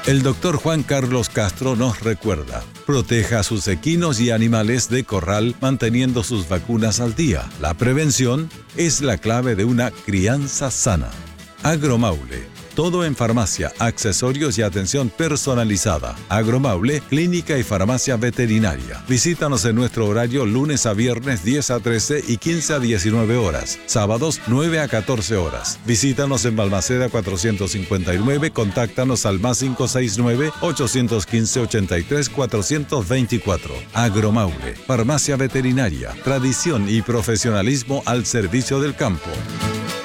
El doctor Juan Carlos Castro nos recuerda: proteja a sus equinos y animales de corral manteniendo sus vacunas al día. La prevención es la clave de una crianza sana. Agromaule. Todo en farmacia, accesorios y atención personalizada. Agromaule, clínica y farmacia veterinaria. Visítanos en nuestro horario lunes a viernes 10 a 13 y 15 a 19 horas. Sábados 9 a 14 horas. Visítanos en Balmaceda 459. Contáctanos al +569 815 83 424. Agromaule, farmacia veterinaria. Tradición y profesionalismo al servicio del campo.